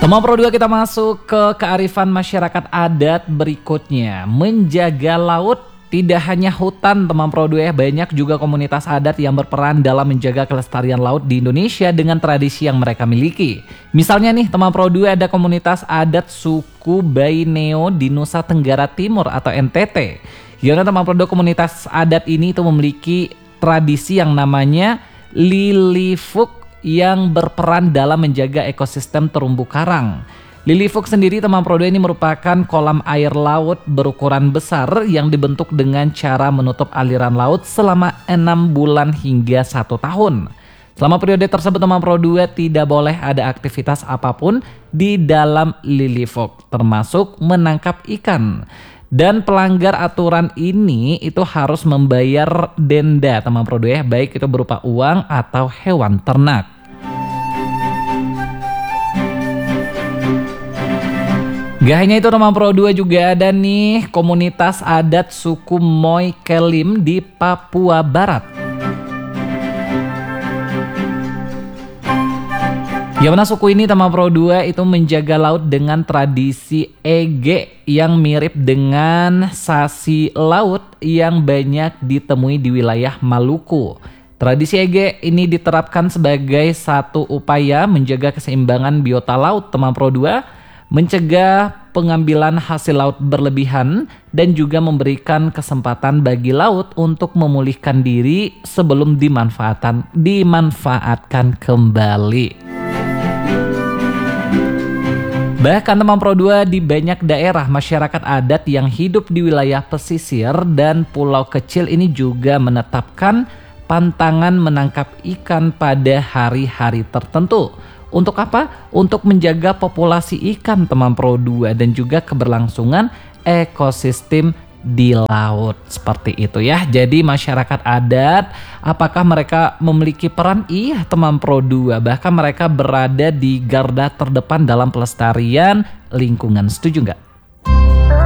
Teman Pro 2, kita masuk ke kearifan masyarakat adat berikutnya. Menjaga laut tidak hanya hutan teman Pro 2 ya, banyak juga komunitas adat yang berperan dalam menjaga kelestarian laut di Indonesia dengan tradisi yang mereka miliki. Misalnya nih teman Pro 2, ada komunitas adat suku Baineo di Nusa Tenggara Timur atau NTT. Yang teman Pro 2, komunitas adat ini itu memiliki tradisi yang namanya Lilifuk yang berperan dalam menjaga ekosistem terumbu karang. Lilifuk sendiri teman Pro 2 ini merupakan kolam air laut berukuran besar yang dibentuk dengan cara menutup aliran laut selama 6 bulan hingga 1 tahun. Selama periode tersebut teman Pro 2 tidak boleh ada aktivitas apapun di dalam Lilifuk, termasuk menangkap ikan. Dan pelanggar aturan ini itu harus membayar denda teman Pro 2 ya, baik itu berupa uang atau hewan ternak. Gak hanya itu teman Pro 2, juga ada nih komunitas adat suku Moy Kelim di Papua Barat. Yang mana suku ini teman Pro 2 itu menjaga laut dengan tradisi ege yang mirip dengan sasi laut yang banyak ditemui di wilayah Maluku. Tradisi ege ini diterapkan sebagai satu upaya menjaga keseimbangan biota laut teman Pro 2, mencegah pengambilan hasil laut berlebihan, dan juga memberikan kesempatan bagi laut untuk memulihkan diri sebelum dimanfaatkan kembali. Bahkan teman Pro 2, di banyak daerah masyarakat adat yang hidup di wilayah pesisir dan pulau kecil ini juga menetapkan pantangan menangkap ikan pada hari-hari tertentu. Untuk apa? Untuk menjaga populasi ikan teman Pro 2 dan juga keberlangsungan ekosistem di laut. Seperti itu ya. Jadi masyarakat adat, apakah mereka memiliki peran? Iya teman Pro 2. Bahkan mereka berada di garda terdepan dalam pelestarian lingkungan. Setuju nggak?